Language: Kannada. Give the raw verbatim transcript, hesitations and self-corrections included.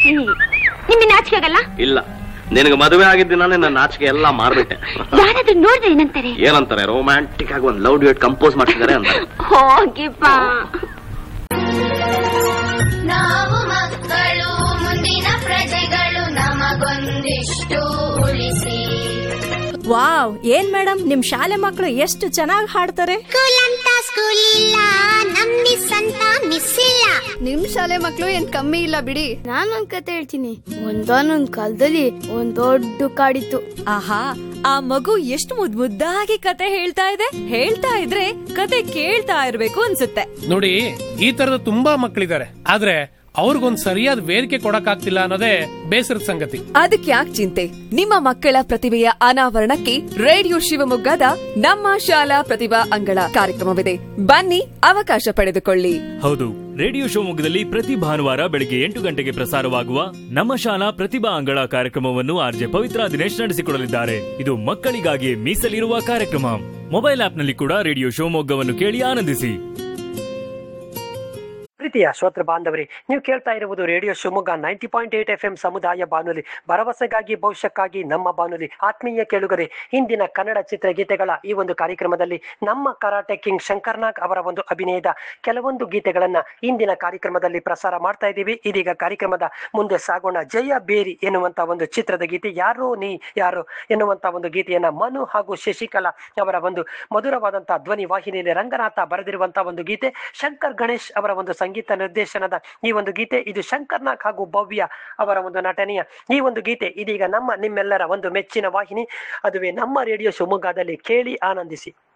ನಿಮ್ಗೆ ನಾಚಿಕೆ ಆಗಲ್ಲ? ಇಲ್ಲ, ನಿನಗೆ ಮದುವೆ ಆಗಿದ್ದಿನಾನೇ ನನ್ನ ನಾಚಿಕೆ ಎಲ್ಲ ಮಾರ್ಬಿಟ್ಟೆ. ಯಾರಾದ್ರೂ ನೋಡಿದ್ರೆ ಏನಂತಾರೆ? ಏನಂತಾರೆ? ರೊಮ್ಯಾಂಟಿಕ್ ಆಗಿ ಒಂದು ಲವ್ ಡ್ಯೂಯೆಟ್ ಕಂಪೋಸ್ ಮಾಡ್ತಿದ್ದಾರೆ ಅಂತಾರೆ. ಹೋಗಿಪ್ಪ. ನಾವು ಮಕ್ಕಳು ಮುಂದಿನ ಪ್ರಜೆಗಳು, ನಮಗೊಂದಿಷ್ಟು ಉಳಿಸಿ. ವಾವ್, ಏನ್ ಮೇಡಮ್ ನಿಮ್ ಶಾಲೆ ಮಕ್ಕಳು ಎಷ್ಟು ಚೆನ್ನಾಗಿ ಹಾಡ್ತಾರೆ. ಸ್ಕೂಲ್ ಅಂತ ಸ್ಕೂಲ್ ಇಲ್ಲ, ನಮ್ ಮಿಸ್ ಅಂತ ಮಿಸ್ ಇಲ್ಲ. ನಿಮ್ ಶಾಲೆ ಮಕ್ಳು ಏನ್ ಕಮ್ಮಿ ಇಲ್ಲ ಬಿಡಿ. ನಾನೊಂದ್ ಕತೆ ಹೇಳ್ತೀನಿ. ಒಂದಾನೊಂದ್ ಕಾಲದಲ್ಲಿ ಒಂದ್ ದೊಡ್ಡ ಕಾಡಿತ್ತು. ಆಹಾ, ಆ ಮಗು ಎಷ್ಟು ಮುದ್ ಮುದ್ದಾಗಿ ಕತೆ ಹೇಳ್ತಾ ಇದೆ. ಹೇಳ್ತಾ ಇದ್ರೆ ಕತೆ ಕೇಳ್ತಾ ಇರ್ಬೇಕು ಅನ್ಸುತ್ತೆ. ನೋಡಿ, ಈ ತರದ ತುಂಬಾ ಮಕ್ಕಳಿದ್ದಾರೆ, ಆದ್ರೆ ಅವ್ರಿಗೊಂದ್ ಸರಿಯಾದ ವೇದಿಕೆ ಕೊಡಕ್ಕಾಗ್ತಿಲ್ಲ ಅನ್ನೋದೇ ಬೇಸರದ ಸಂಗತಿ. ಅದಕ್ಕೆ ಯಾಕೆ ಚಿಂತೆ? ನಿಮ್ಮ ಮಕ್ಕಳ ಪ್ರತಿಭೆಯ ಅನಾವರಣಕ್ಕೆ ರೇಡಿಯೋ ಶಿವಮೊಗ್ಗದ ನಮ್ಮ ಶಾಲಾ ಪ್ರತಿಭಾ ಅಂಗಳ ಕಾರ್ಯಕ್ರಮವಿದೆ. ಬನ್ನಿ, ಅವಕಾಶ ಪಡೆದುಕೊಳ್ಳಿ. ಹೌದು, ರೇಡಿಯೋ ಶಿವಮೊಗ್ಗದಲ್ಲಿ ಪ್ರತಿ ಭಾನುವಾರ ಬೆಳಗ್ಗೆ ಎಂಟು ಗಂಟೆಗೆ ಪ್ರಸಾರವಾಗುವ ನಮ್ಮ ಶಾಲಾ ಪ್ರತಿಭಾ ಅಂಗಳ ಕಾರ್ಯಕ್ರಮವನ್ನು ಆರ್ಜೆ ಪವಿತ್ರ ದಿನೇಶ್ ನಡೆಸಿಕೊಡಲಿದ್ದಾರೆ. ಇದು ಮಕ್ಕಳಿಗಾಗಿ ಮೀಸಲಿರುವ ಕಾರ್ಯಕ್ರಮ. ಮೊಬೈಲ್ ಆಪ್ನಲ್ಲಿ ಕೂಡ ರೇಡಿಯೋ ಶಿವಮೊಗ್ಗವನ್ನು ಕೇಳಿ ಆನಂದಿಸಿ. ಪ್ರೀತಿಯ ಶ್ರೋತೃ ಬಾಂಧವರೇ, ನೀವು ಕೇಳ್ತಾ ಇರುವುದು radio Shivamogga ninety point eight F M ಸಮುದಾಯ ಬಾನುಲಿ, ಭರವಸೆಗಾಗಿ ಭವಿಷ್ಯಕ್ಕಾಗಿ ನಮ್ಮ ಬಾನುಲಿ. ಆತ್ಮೀಯ ಕೇಳುಗರೆ, ಇಂದಿನ ಕನ್ನಡ ಚಿತ್ರಗೀತೆಗಳ ಈ ಒಂದು ಕಾರ್ಯಕ್ರಮದಲ್ಲಿ ನಮ್ಮ ಕರಾಟೆ ಕಿಂಗ್ ಶಂಕರ್ನಾಗ್ ಅವರ ಒಂದು ಅಭಿನಯದ ಕೆಲವೊಂದು ಗೀತೆಗಳನ್ನ ಇಂದಿನ ಕಾರ್ಯಕ್ರಮದಲ್ಲಿ ಪ್ರಸಾರ ಮಾಡ್ತಾ ಇದ್ದೀವಿ. ಇದೀಗ ಕಾರ್ಯಕ್ರಮದ ಮುಂದೆ ಸಾಗೋಣ. ಜಯ ಬೇರಿ ಎನ್ನುವಂತ ಒಂದು ಚಿತ್ರದ ಗೀತೆ, ಯಾರೋ ನೀ ಯಾರೋ ಎನ್ನುವಂತ ಒಂದು ಗೀತೆಯನ್ನ ಮನು ಹಾಗೂ ಶಶಿಕಲಾ ಅವರ ಒಂದು ಮಧುರವಾದಂತಹ ಧ್ವನಿ ವಾಹಿನಿಯಲ್ಲಿ ರಂಗನಾಥ ಬರೆದಿರುವಂತಹ ಒಂದು ಗೀತೆ. ಶಂಕರ್ ಗಣೇಶ್ ಅವರ ಒಂದು ಸಂಗೀತ ನಿರ್ದೇಶನದ ಈ ಒಂದು ಗೀತೆ, ಇದು ಶಂಕರ್ನಾಗ್ ಹಾಗೂ ಭವ್ಯ ಅವರ ಒಂದು ನಟನೆಯ ಈ ಒಂದು ಗೀತೆ ಇದೀಗ ನಮ್ಮ ನಿಮ್ಮೆಲ್ಲರ ಒಂದು ಮೆಚ್ಚಿನ ವಾಹಿನಿ, ಅದುವೇ ನಮ್ಮ ರೇಡಿಯೋ ಶಿವಮೊಗ್ಗದಲ್ಲಿ ಕೇಳಿ ಆನಂದಿಸಿ.